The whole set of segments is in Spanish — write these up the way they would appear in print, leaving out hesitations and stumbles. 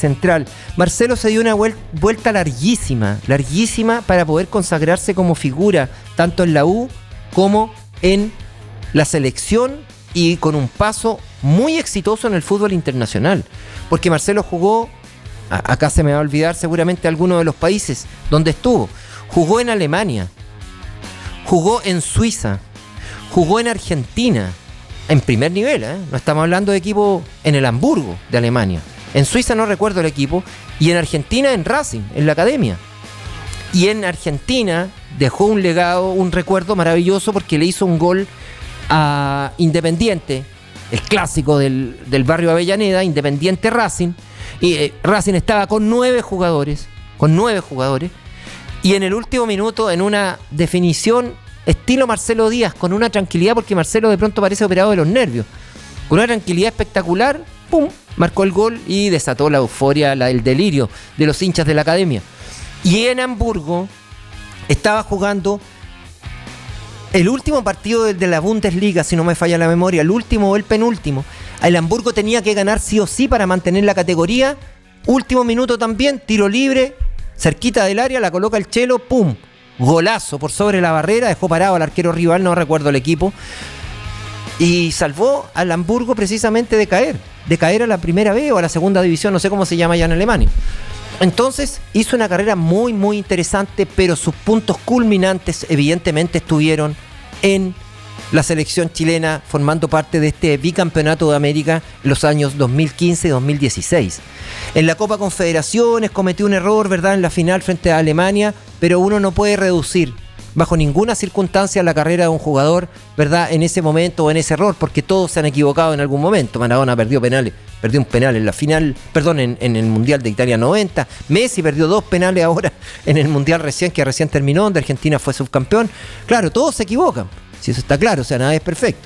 central. Marcelo se dio una vuelta larguísima para poder consagrarse como figura, tanto en la U como en la selección, y con un paso muy exitoso en el fútbol internacional. Porque Marcelo jugó, acá se me va a olvidar seguramente alguno de los países donde estuvo. Jugó en Alemania, jugó en Suiza, jugó en Argentina, en primer nivel, no estamos hablando de equipo en el Hamburgo de Alemania. En Suiza no recuerdo el equipo, y en Argentina en Racing, en la academia. Y en Argentina dejó un legado, un recuerdo maravilloso, porque le hizo un gol a Independiente, el clásico del barrio Avellaneda, Independiente Racing. Y Racing estaba con 9 jugadores, y en el último minuto, en una definición estilo Marcelo Díaz, con una tranquilidad, porque Marcelo de pronto parece operado de los nervios, con una tranquilidad espectacular, ¡pum!, marcó el gol y desató la euforia, el delirio de los hinchas de la academia. Y en Hamburgo estaba jugando el último partido de la Bundesliga, si no me falla la memoria, el último o el penúltimo. El Hamburgo tenía que ganar sí o sí para mantener la categoría. Último minuto también, tiro libre, cerquita del área, la coloca el Chelo, ¡pum!, golazo por sobre la barrera, dejó parado al arquero rival, no recuerdo el equipo, y salvó al Hamburgo precisamente de caer a la primera B o a la segunda división, no sé cómo se llama ya en Alemania. Entonces hizo una carrera muy muy interesante, pero sus puntos culminantes evidentemente estuvieron en la selección chilena, formando parte de este bicampeonato de América en los años 2015 y 2016. En la Copa Confederaciones cometió un error, ¿verdad?, en la final frente a Alemania, pero uno no puede reducir bajo ninguna circunstancia la carrera de un jugador, ¿verdad?, en ese momento o en ese error, porque todos se han equivocado en algún momento. Maradona perdió un penal en la final, en el Mundial de Italia 90. Messi perdió 2 penales ahora en el Mundial que recién terminó, donde Argentina fue subcampeón. Claro, todos se equivocan, si eso está claro, o sea, nada es perfecto.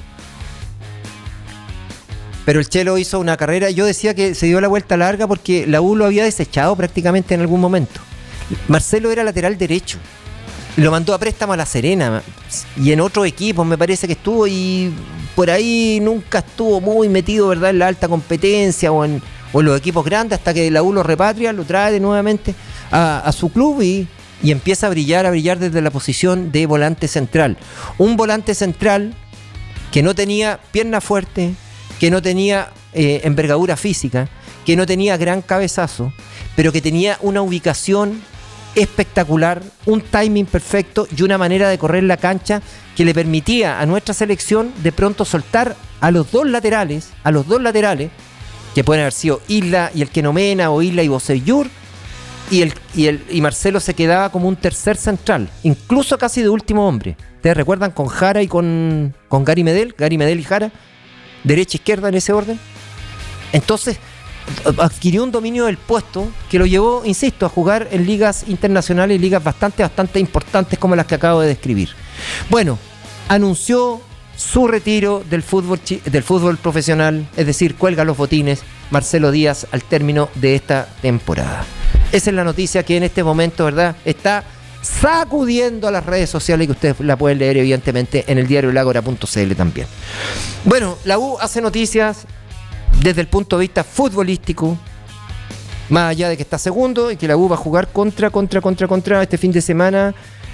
Pero el Chelo hizo una carrera, yo decía que se dio la vuelta larga porque la U lo había desechado prácticamente en algún momento. Marcelo era lateral derecho, lo mandó a préstamo a La Serena y en otros equipos me parece que estuvo, y por ahí nunca estuvo muy metido, ¿verdad?, en la alta competencia o en los equipos grandes, hasta que la U lo repatria, lo trae nuevamente a su club y empieza a brillar desde la posición de volante central. Un volante central que no tenía pierna fuerte, que no tenía envergadura física, que no tenía gran cabezazo, pero que tenía una ubicación espectacular, un timing perfecto y una manera de correr la cancha que le permitía a nuestra selección de pronto soltar a los dos laterales, que pueden haber sido Isla y el Kenomena, o Isla y Bocellur, y Marcelo se quedaba como un tercer central, incluso casi de último hombre. ¿Ustedes recuerdan con Jara y con Gary Medel y Jara? Derecha, izquierda, en ese orden. Entonces adquirió un dominio del puesto que lo llevó, insisto, a jugar en ligas internacionales y ligas bastante importantes como las que acabo de describir. Bueno, anunció su retiro del fútbol profesional, es decir, cuelga los botines Marcelo Díaz al término de esta temporada. Esa es la noticia que en este momento, ¿verdad?, está sacudiendo a las redes sociales, que ustedes la pueden leer evidentemente en el diario elagora.cl también. Bueno, la U hace noticias desde el punto de vista futbolístico, más allá de que está segundo y que la U va a jugar contra este fin de semana.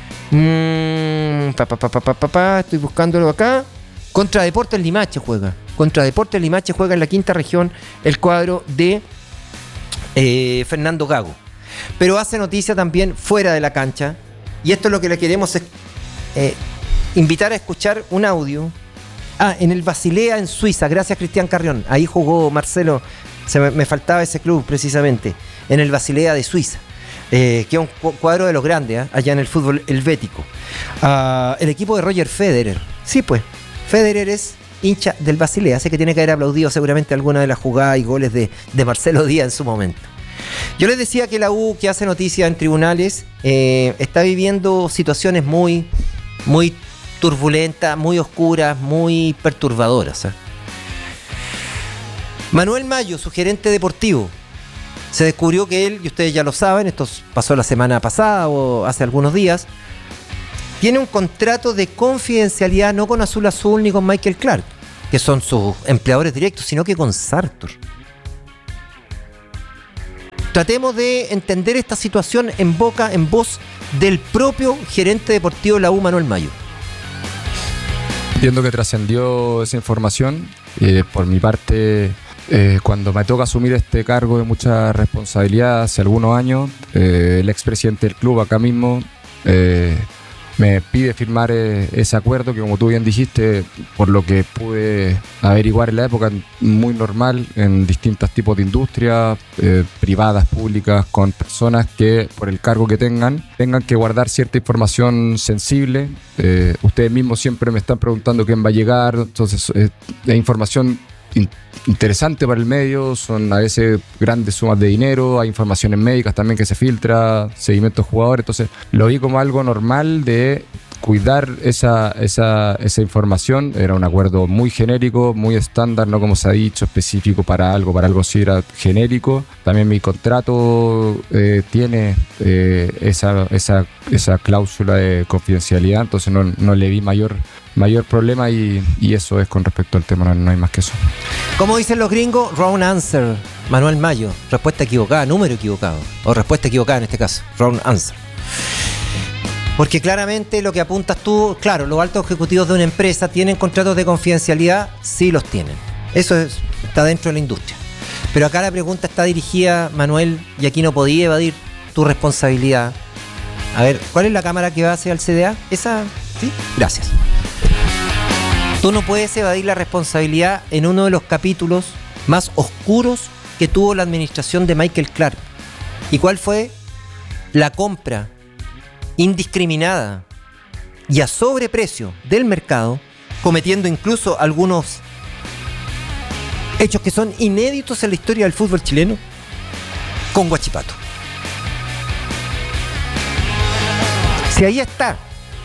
Estoy buscándolo acá. Contra Deportes Limache juega. En la quinta región el cuadro de Fernando Gago. Pero hace noticia también fuera de la cancha. Y esto es lo que le queremos invitar a escuchar un audio. En el Basilea en Suiza, gracias Cristian Carrión. Ahí jugó Marcelo, me faltaba ese club precisamente, en el Basilea de Suiza, que es un cuadro de los grandes, allá en el fútbol helvético. El equipo de Roger Federer. Sí, pues, Federer es hincha del Basilea, así que tiene que haber aplaudido seguramente alguna de las jugadas y goles de Marcelo Díaz en su momento. Yo les decía que la U, que hace noticia en tribunales, está viviendo situaciones muy turbulentas, muy oscuras, muy perturbadoras. Manuel Mayo, su gerente deportivo, se descubrió que él, y ustedes ya lo saben, esto pasó la semana pasada o hace algunos días, tiene un contrato de confidencialidad no con Azul Azul ni con Michael Clark, que son sus empleadores directos, sino que con Sartor. Tratemos de entender esta situación en voz del propio gerente deportivo de la U, Manuel Mayo. Entiendo que trascendió esa información. Por mi parte, cuando me toca asumir este cargo de mucha responsabilidad hace algunos años, el expresidente del club acá mismo me pide firmar ese acuerdo que, como tú bien dijiste, por lo que pude averiguar en la época, muy normal en distintos tipos de industrias, privadas, públicas, con personas que por el cargo que tengan que guardar cierta información sensible. Ustedes mismos siempre me están preguntando quién va a llegar, entonces la información interesante para el medio, son a veces grandes sumas de dinero, hay informaciones médicas también que se filtra, seguimiento de jugadores, entonces lo vi como algo normal de cuidar esa información. Era un acuerdo muy genérico, muy estándar, no como se ha dicho, específico para algo sí era genérico. También mi contrato tiene esa cláusula de confidencialidad, entonces no le vi mayor problema y eso es con respecto al tema, no hay más que eso. Como dicen los gringos, wrong answer, Manuel Mayo, respuesta equivocada, número equivocado, o respuesta equivocada en este caso, wrong answer. Porque claramente lo que apuntas tú, claro, los altos ejecutivos de una empresa tienen contratos de confidencialidad, sí los tienen. Eso está dentro de la industria. Pero acá la pregunta está dirigida, Manuel, y aquí no podía evadir tu responsabilidad. A ver, ¿cuál es la cámara que va hacia el CDA? ¿Esa? ¿Sí? Gracias. Tú no puedes evadir la responsabilidad en uno de los capítulos más oscuros que tuvo la administración de Michael Clark. ¿Y cuál fue? La compra indiscriminada y a sobreprecio del mercado, cometiendo incluso algunos hechos que son inéditos en la historia del fútbol chileno, con Huachipato. Si ahí está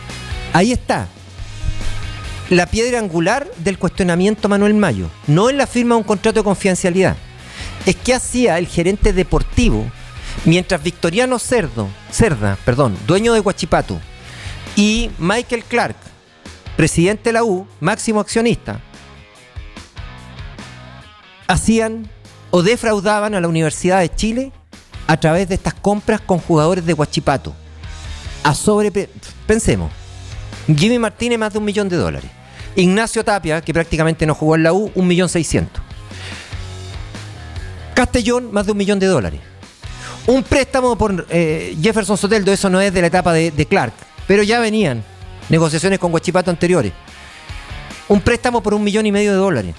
la piedra angular del cuestionamiento Manuel Mayo, no en la firma de un contrato de confidencialidad, es que hacía el gerente deportivo mientras Victoriano Cerda, dueño de Huachipato, y Michael Clark, presidente de la U, máximo accionista, hacían o defraudaban a la Universidad de Chile a través de estas compras con jugadores de Huachipato. Pensemos, Jimmy Martínez más de $1 millón. Ignacio Tapia, que prácticamente no jugó en la U, 1.600.000. Castellón, más de $1 millón. Un préstamo por Jefferson Soteldo, eso no es de la etapa de Clark, pero ya venían negociaciones con Huachipato anteriores. Un préstamo por $1,5 millones.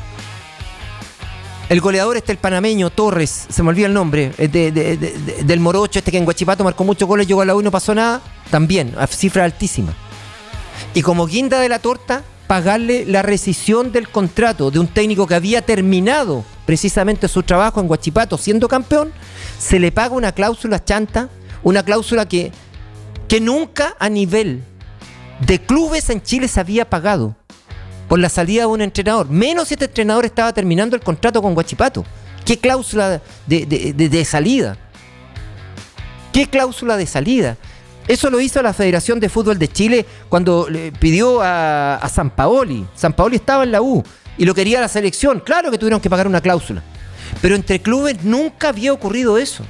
El goleador el panameño Torres, se me olvida el nombre, del morocho que en Huachipato marcó muchos goles, llegó a la U y no pasó nada, también, a cifra altísima. Y como guinda de la torta, pagarle la rescisión del contrato de un técnico que había terminado precisamente su trabajo en Huachipato siendo campeón, se le paga una cláusula chanta, una cláusula que nunca a nivel de clubes en Chile se había pagado por la salida de un entrenador, menos si este entrenador estaba terminando el contrato con Huachipato. ¿Qué cláusula de salida? ¿Qué cláusula de salida? Eso lo hizo la Federación de Fútbol de Chile cuando le pidió a Sampaoli. Sampaoli estaba en la U y lo quería la selección. Claro que tuvieron que pagar una cláusula. Pero entre clubes nunca había ocurrido eso.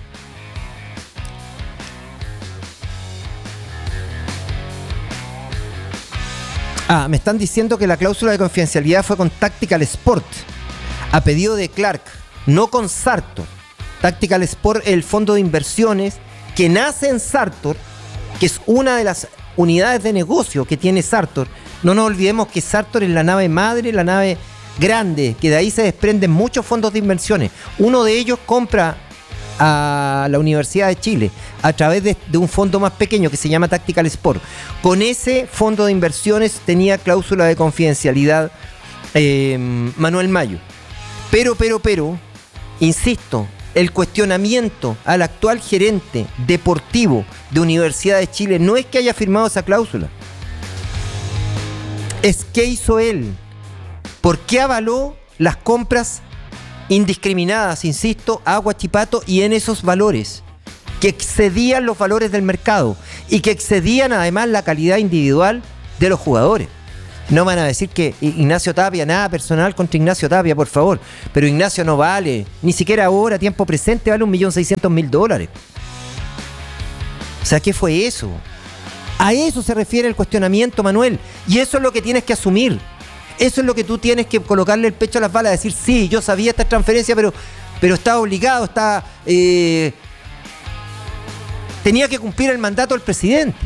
Me están diciendo que la cláusula de confidencialidad fue con Tactical Sport, a pedido de Clark, no con Sartor. Tactical Sport es el fondo de inversiones que nace en Sartor, que es una de las unidades de negocio que tiene Sartor. No nos olvidemos que Sartor es la nave madre, la nave grande, que de ahí se desprenden muchos fondos de inversiones. Uno de ellos compra a la Universidad de Chile a través de un fondo más pequeño que se llama Tactical Sport. Con ese fondo de inversiones tenía cláusula de confidencialidad Manuel Mayo. Pero, insisto, el cuestionamiento al actual gerente deportivo de Universidad de Chile no es que haya firmado esa cláusula, es qué hizo él, por qué avaló las compras indiscriminadas, insisto, a Huachipato y en esos valores que excedían los valores del mercado y que excedían además la calidad individual de los jugadores. No van a decir que Ignacio Tapia, nada personal contra Ignacio Tapia, por favor. Pero Ignacio no vale, ni siquiera ahora, tiempo presente, vale $1.600.000. O sea, ¿qué fue eso? A eso se refiere el cuestionamiento, Manuel. Y eso es lo que tienes que asumir. Eso es lo que tú tienes que colocarle el pecho a las balas, decir, sí, yo sabía esta transferencia, pero estaba obligado, tenía que cumplir el mandato del presidente.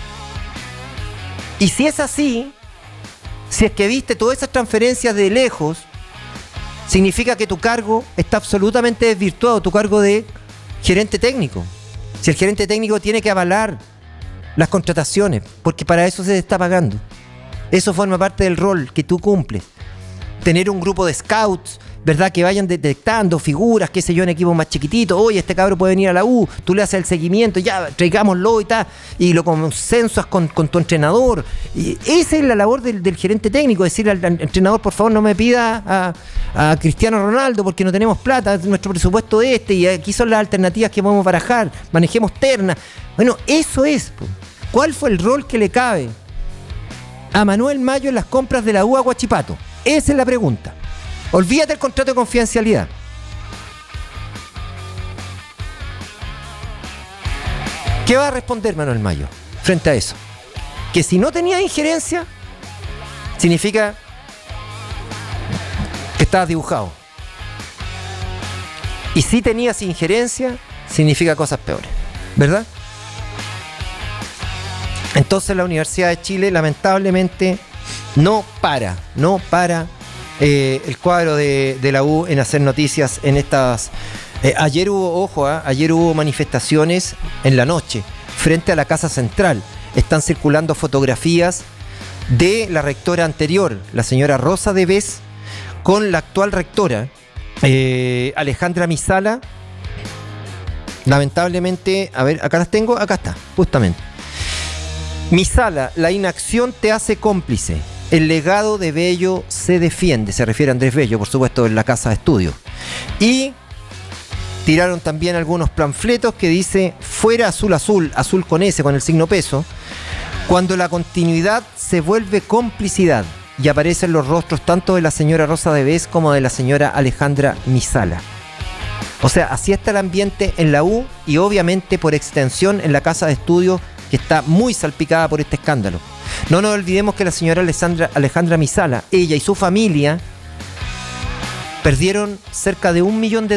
Y si es así, si es que viste todas esas transferencias de lejos, significa que tu cargo está absolutamente desvirtuado, tu cargo de gerente técnico. Si el gerente técnico tiene que avalar las contrataciones, porque para eso se está pagando. Eso forma parte del rol que tú cumples. Tener un grupo de scouts, ¿verdad? Que vayan detectando figuras, qué sé yo, en equipos más chiquititos. Oye, este cabro puede venir a la U, tú le haces el seguimiento, ya, traigámoslo y tal, y lo consensuas con tu entrenador. Y esa es la labor del gerente técnico, decirle al entrenador, por favor, no me pida a Cristiano Ronaldo porque no tenemos plata, nuestro presupuesto es este, y aquí son las alternativas que podemos barajar, manejemos ternas. Bueno, eso es. ¿Cuál fue el rol que le cabe a Manuel Mayo en las compras de la U a Huachipato? Esa es la pregunta. Olvídate el contrato de confidencialidad. ¿Qué va a responder Manuel Mayo frente a eso? Que si no tenía injerencia, significa que estabas dibujado. Y si tenías injerencia, significa cosas peores, ¿verdad? Entonces la Universidad de Chile lamentablemente no para el cuadro de la U en hacer noticias en estas... ayer hubo manifestaciones en la noche frente a la Casa Central. Están circulando fotografías de la rectora anterior, la señora Rosa Devés, con la actual rectora, Alejandra Misala. Lamentablemente, a ver, acá las tengo, acá está, justamente. Misala, la inacción te hace cómplice. El legado de Bello se defiende. Se refiere a Andrés Bello, por supuesto, en la casa de estudio. Y tiraron también algunos panfletos que dice fuera azul azul, azul con S, con el signo peso, cuando la continuidad se vuelve complicidad. Y aparecen los rostros tanto de la señora Rosa Devés como de la señora Alejandra Misala. O sea, así está el ambiente en la U y obviamente por extensión en la casa de estudio, que está muy salpicada por este escándalo. No nos olvidemos que la señora Alejandra Misala, ella y su familia, perdieron cerca de $1 millón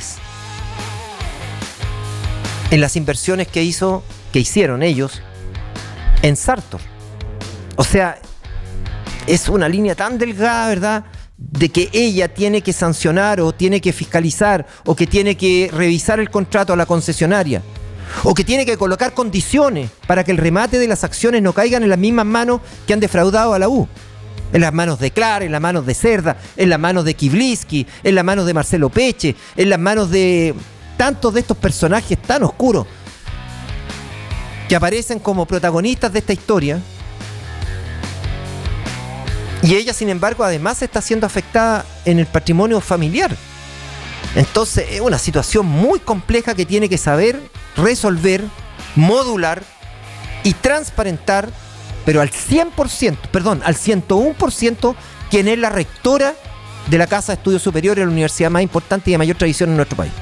en las inversiones que hicieron ellos en Sartor. O sea, es una línea tan delgada, ¿verdad?, de que ella tiene que sancionar o tiene que fiscalizar o que tiene que revisar el contrato a la concesionaria, o que tiene que colocar condiciones para que el remate de las acciones no caigan en las mismas manos que han defraudado a la U. En las manos de Clar, en las manos de Cerda, en las manos de Kiblisky, en las manos de Marcelo Peche, en las manos de tantos de estos personajes tan oscuros que aparecen como protagonistas de esta historia. Y ella, sin embargo, además está siendo afectada en el patrimonio familiar. Entonces es una situación muy compleja que tiene que saber resolver, modular y transparentar, pero al 101%, quien es la rectora de la Casa de Estudios Superiores, la universidad más importante y de mayor tradición en nuestro país.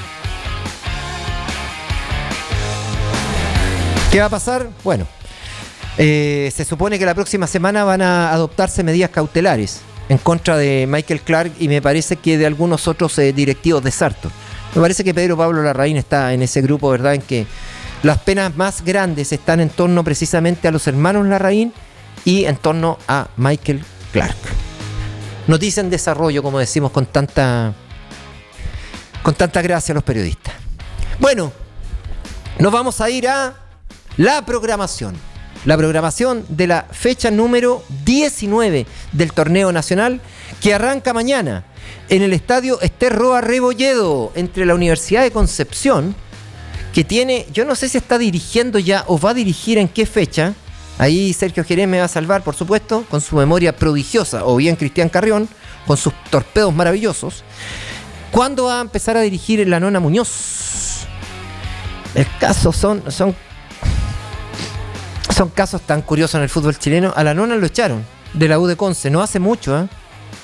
¿Qué va a pasar? Bueno, se supone que la próxima semana van a adoptarse medidas cautelares en contra de Michael Clark y me parece que de algunos otros directivos de Sartor. Me parece que Pedro Pablo Larraín está en ese grupo, ¿verdad?, en que las penas más grandes están en torno precisamente a los hermanos Larraín y en torno a Michael Clark. Noticia en desarrollo, como decimos con tanta gracia a los periodistas. Bueno, nos vamos a ir a la programación. La programación de la fecha número 19 del torneo nacional, que arranca mañana en el estadio Ester Roa Rebolledo, entre la Universidad de Concepción, que tiene, yo no sé si está dirigiendo ya o va a dirigir en qué fecha. Ahí Sergio Jerez me va a salvar, por supuesto, con su memoria prodigiosa, o bien Cristian Carrión, con sus torpedos maravillosos. ¿Cuándo va a empezar a dirigir la Nona Muñoz? El caso son casos tan curiosos en el fútbol chileno. A la Nona lo echaron de la U de Conce, no hace mucho, ¿eh?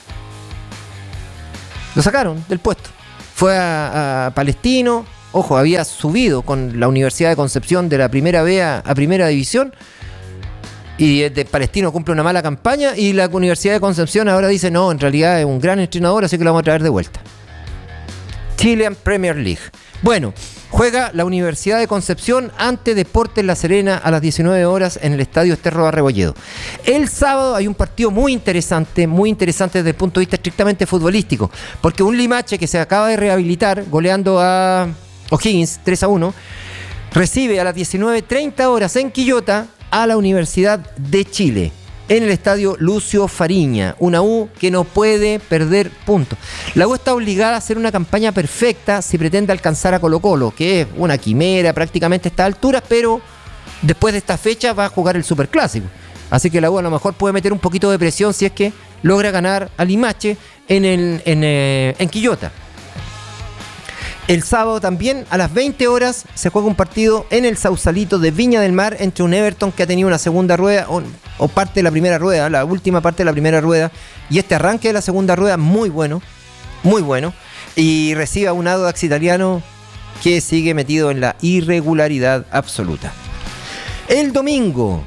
Lo sacaron del puesto. Fue a Palestino. Ojo, había subido con la Universidad de Concepción de la primera B a primera división. Y de Palestino cumple una mala campaña. Y la Universidad de Concepción ahora dice, no, en realidad es un gran entrenador, así que lo vamos a traer de vuelta. Chilean Premier League. Bueno, juega la Universidad de Concepción ante Deportes La Serena a las 19 horas en el Estadio Esterro Arrebolledo. El sábado hay un partido muy interesante desde el punto de vista estrictamente futbolístico, porque un Limache que se acaba de rehabilitar goleando a O'Higgins 3-1, recibe a las 19:30 horas en Quillota a la Universidad de Chile, en el Estadio Lucio Fariña, una U que no puede perder puntos. La U está obligada a hacer una campaña perfecta si pretende alcanzar a Colo-Colo, que es una quimera prácticamente a estas alturas, pero después de esta fecha va a jugar el Superclásico. Así que la U a lo mejor puede meter un poquito de presión si es que logra ganar a Limache en Quillota. El sábado también a las 20 horas se juega un partido en el Sausalito de Viña del Mar entre un Everton que ha tenido una segunda rueda o parte de la primera rueda, la última parte de la primera rueda, y este arranque de la segunda rueda muy bueno, y recibe a un Audax Italiano que sigue metido en la irregularidad absoluta. El domingo,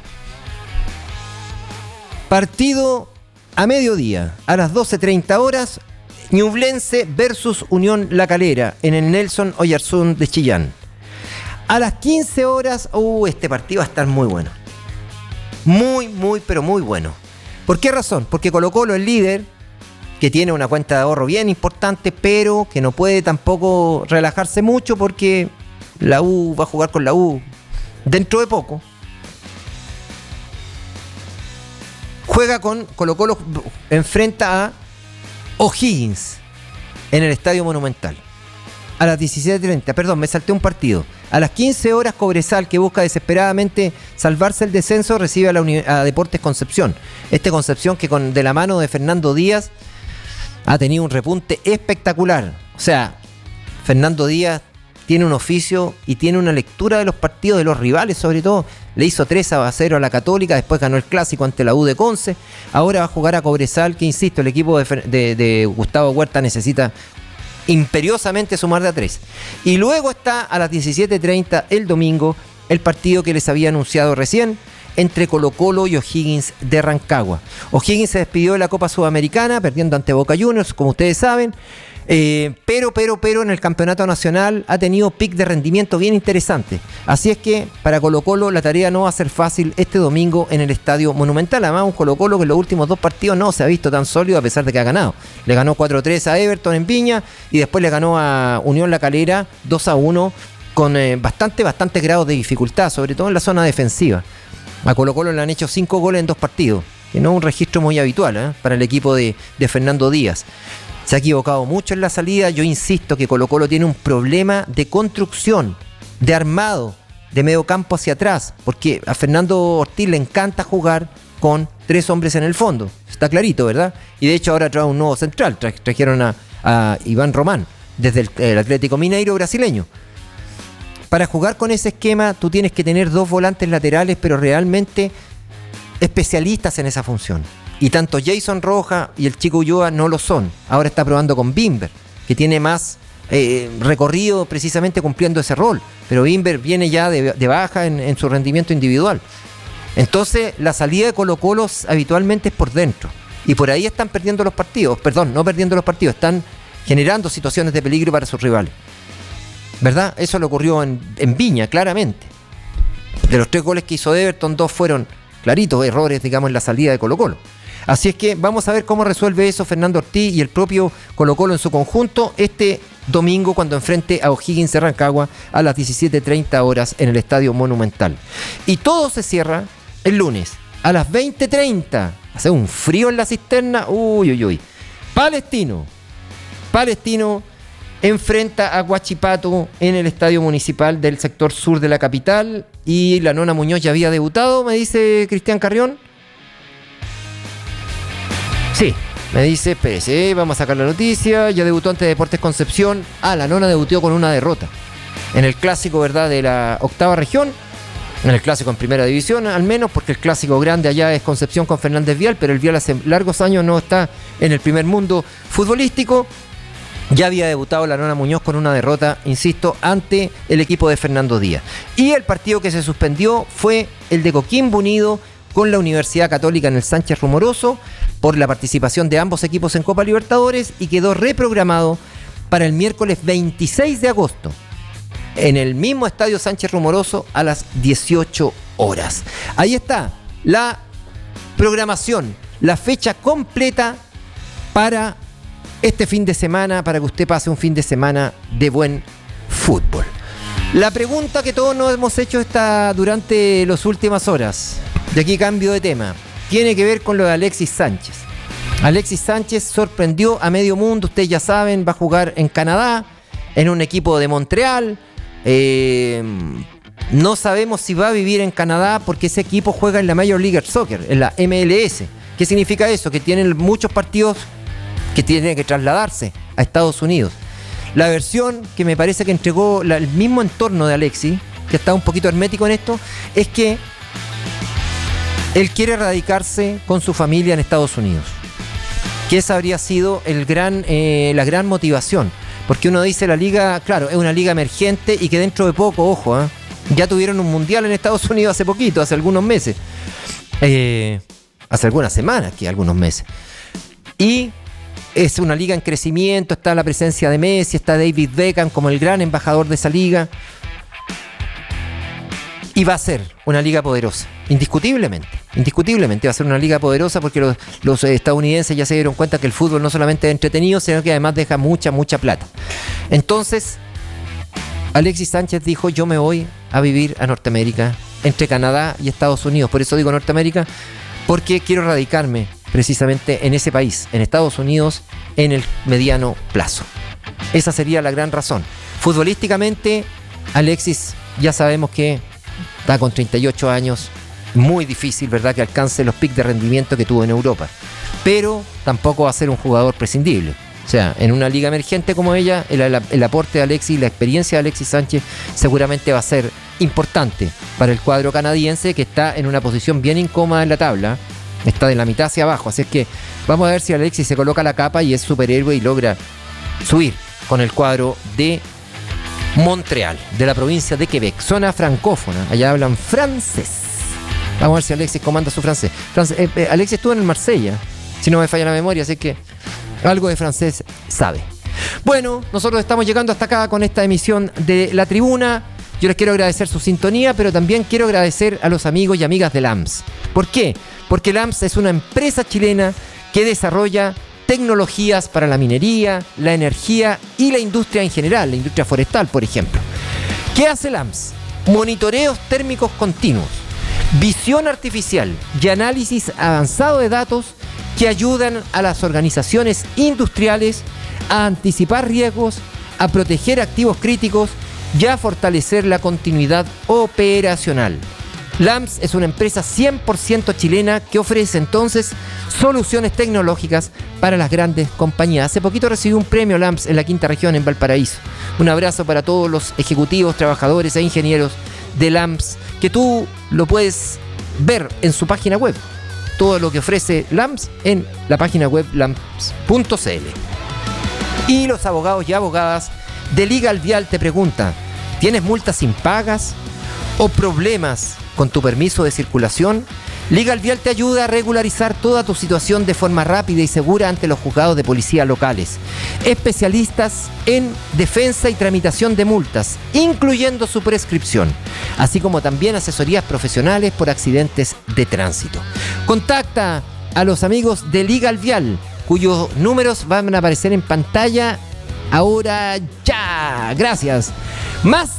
partido a mediodía, a las 12:30 horas, Ñublense versus Unión La Calera en el Nelson Oyarzún de Chillán. A las 15 horas, este partido va a estar muy bueno. Pero muy bueno. ¿Por qué razón? Porque Colo-Colo, el líder, que tiene una cuenta de ahorro bien importante, pero que no puede tampoco relajarse mucho porque la U va a jugar con la U dentro de poco. Juega con Colo-Colo, enfrenta a O'Higgins en el Estadio Monumental a las 17:30, perdón, me salté un partido. A las 15 horas Cobresal, que busca desesperadamente salvarse el descenso, recibe a Deportes Concepción. Este Concepción que de la mano de Fernando Díaz ha tenido un repunte espectacular. O sea, Fernando Díaz tiene un oficio y tiene una lectura de los partidos de los rivales, sobre todo. Le hizo 3-0 a la Católica, después ganó el clásico ante la U de Conce. Ahora va a jugar a Cobresal, que insisto, el equipo de Gustavo Huerta necesita imperiosamente sumar de a 3. Y luego está a las 17:30 el domingo el partido que les había anunciado recién entre Colo-Colo y O'Higgins de Rancagua. O'Higgins se despidió de la Copa Sudamericana perdiendo ante Boca Juniors, como ustedes saben. Pero en el campeonato nacional ha tenido pic de rendimiento bien interesante. Así es que para Colo-Colo la tarea no va a ser fácil este domingo en el Estadio Monumental. Además, un Colo-Colo que en los últimos 2 partidos no se ha visto tan sólido a pesar de que ha ganado. Le ganó 4-3 a Everton en Viña y después le ganó a Unión La Calera 2-1 con bastante grados de dificultad, sobre todo en la zona defensiva. A Colo-Colo le han hecho 5 goles en 2 partidos, que no es un registro muy habitual para el equipo de Fernando Díaz. Se ha equivocado mucho en la salida. Yo insisto que Colo-Colo tiene un problema de construcción, de armado, de medio campo hacia atrás, porque a Fernando Ortiz le encanta jugar con 3 hombres en el fondo. Está clarito, ¿verdad? Y de hecho ahora trae un nuevo central. Trajeron a Iván Román desde el Atlético Mineiro brasileño. Para jugar con ese esquema tú tienes que tener 2 volantes laterales, pero realmente especialistas en esa función. Y tanto Jason Rojas y el Chico Ulloa no lo son. Ahora está probando con Bimber, que tiene más recorrido precisamente cumpliendo ese rol. Pero Bimber viene ya de baja en su rendimiento individual. Entonces la salida de Colo-Colo habitualmente es por dentro. Y por ahí están perdiendo los partidos. Perdón, no perdiendo los partidos, están generando situaciones de peligro para sus rivales. ¿Verdad? Eso le ocurrió en Viña, claramente. De los 3 goles que hizo Everton, 2 fueron claritos errores, digamos, en la salida de Colo-Colo. Así es que vamos a ver cómo resuelve eso Fernando Ortiz y el propio Colo-Colo en su conjunto este domingo cuando enfrente a O'Higgins de Rancagua a las 17:30 horas en el Estadio Monumental. Y todo se cierra el lunes a las 20:30. Hace un frío en la cisterna. Palestino enfrenta a Huachipato en el Estadio Municipal del sector sur de la capital. Y la Nona Muñoz ya había debutado, me dice Cristian Carrión. Sí, me dice, espérese, vamos a sacar la noticia. Ya debutó ante Deportes Concepción. La Nona debutó con una derrota en el clásico, ¿verdad?, de la 8ª región. En el clásico en primera división, al menos, porque el clásico grande allá es Concepción con Fernández Vial, pero el Vial hace largos años no está en el primer mundo futbolístico. Ya había debutado la Nona Muñoz con una derrota, insisto, ante el equipo de Fernando Díaz. Y el partido que se suspendió fue el de Coquimbo Unido con la Universidad Católica en el Sánchez Rumoroso por la participación de ambos equipos en Copa Libertadores y quedó reprogramado para el miércoles 26 de agosto en el mismo estadio Sánchez Rumoroso a las 18 horas. Ahí está la programación, la fecha completa para este fin de semana, para que usted pase un fin de semana de buen fútbol. La pregunta que todos nos hemos hecho durante las últimas horas, de aquí cambio de tema, tiene que ver con lo de Alexis Sánchez. Alexis Sánchez sorprendió a medio mundo, ustedes ya saben, va a jugar en Canadá, en un equipo de Montreal. No sabemos si va a vivir en Canadá porque ese equipo juega en la Major League Soccer, en la MLS. ¿Qué significa eso? Que tienen muchos partidos que tienen que trasladarse a Estados Unidos. La versión que me parece que entregó el mismo entorno de Alexis, que está un poquito hermético en esto, es que él quiere radicarse con su familia en Estados Unidos. Que esa habría sido la gran motivación. Porque uno dice la liga, claro, es una liga emergente y que dentro de poco, ojo, ya tuvieron un mundial en Estados Unidos hace poquito, hace algunos meses. Hace algunas semanas, que algunos meses. Y es una liga en crecimiento, está la presencia de Messi, está David Beckham como el gran embajador de esa liga. Y va a ser una liga poderosa, indiscutiblemente va a ser una liga poderosa porque los estadounidenses ya se dieron cuenta que el fútbol no solamente es entretenido, sino que además deja mucha plata. Entonces, Alexis Sánchez dijo, yo me voy a vivir a Norteamérica, entre Canadá y Estados Unidos. Por eso digo Norteamérica, porque quiero radicarme precisamente en ese país, en Estados Unidos, en el mediano plazo. Esa sería la gran razón. Futbolísticamente, Alexis ya sabemos que está con 38 años, muy difícil, ¿verdad?, que alcance los picos de rendimiento que tuvo en Europa. Pero tampoco va a ser un jugador prescindible. O sea, en una liga emergente como ella, el aporte de Alexis, la experiencia de Alexis Sánchez seguramente va a ser importante para el cuadro canadiense, que está en una posición bien incómoda en la tabla. Está de la mitad hacia abajo. Así es que vamos a ver si Alexis se coloca la capa y es superhéroe y logra subir con el cuadro de Montreal, de la provincia de Quebec, zona francófona. Allá hablan francés. Vamos a ver si Alexis comanda su francés. Alexis estuvo en el Marsella, si no me falla la memoria, así que algo de francés sabe. Bueno, nosotros estamos llegando hasta acá con esta emisión de La Tribuna. Yo les quiero agradecer su sintonía, pero también quiero agradecer a los amigos y amigas de LAMS. ¿Por qué? Porque LAMS es una empresa chilena que desarrolla tecnologías para la minería, la energía y la industria en general, la industria forestal, por ejemplo. ¿Qué hace LAMS? Monitoreos térmicos continuos, visión artificial y análisis avanzado de datos que ayudan a las organizaciones industriales a anticipar riesgos, a proteger activos críticos y a fortalecer la continuidad operacional. LAMS es una empresa 100% chilena que ofrece entonces soluciones tecnológicas para las grandes compañías. Hace poquito recibió un premio LAMS en la quinta región, en Valparaíso. Un abrazo para todos los ejecutivos, trabajadores e ingenieros de LAMS, que tú lo puedes ver en su página web. Todo lo que ofrece LAMS en la página web lams.cl. Y los abogados y abogadas de Legal Vial te preguntan: ¿tienes multas impagas o problemas con tu permiso de circulación? Legal Vial te ayuda a regularizar toda tu situación de forma rápida y segura ante los juzgados de policía locales. Especialistas en defensa y tramitación de multas, incluyendo su prescripción, así como también asesorías profesionales por accidentes de tránsito. Contacta a los amigos de Legal Vial, cuyos números van a aparecer en pantalla ahora ya. Gracias. Más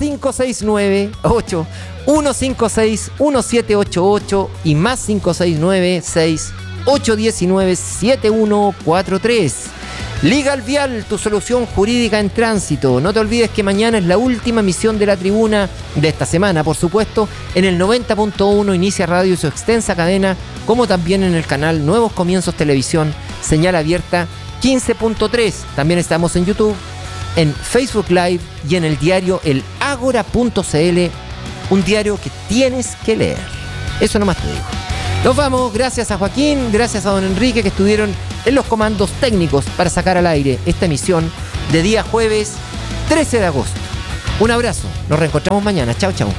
569-8-156-1788 y más 569-6-819-7143. Legal Vial, tu solución jurídica en tránsito. No te olvides que mañana es la última emisión de La Tribuna de esta semana, por supuesto, en el 90.1 Inicia Radio y su extensa cadena, como también en el canal Nuevos Comienzos Televisión, señal abierta 15.3. También estamos en YouTube, en Facebook Live y en el diario elagora.cl un diario que tienes que leer. Eso nomás te digo. Nos vamos, gracias a Joaquín, gracias a don Enrique que estuvieron en los comandos técnicos para sacar al aire esta emisión de día jueves 13 de agosto. Un abrazo, nos reencontramos mañana. Chao, chao.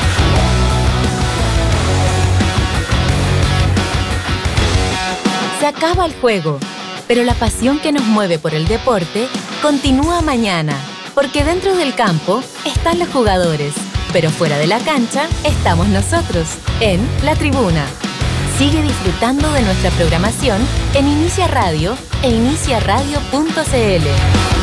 Se acaba el juego, pero la pasión que nos mueve por el deporte continúa mañana, porque dentro del campo están los jugadores, pero fuera de la cancha estamos nosotros, en La Tribuna. Sigue disfrutando de nuestra programación en Inicia Radio e iniciaradio.cl.